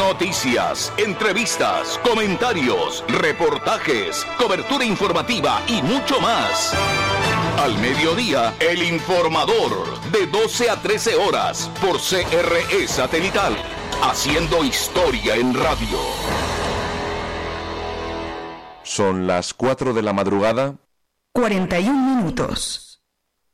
Noticias, entrevistas, comentarios, reportajes, cobertura informativa y mucho más. Al mediodía, El Informador, de 12 a 13 horas, por CRE Satelital, haciendo historia en radio. Son las 4 de la madrugada. 41 minutos.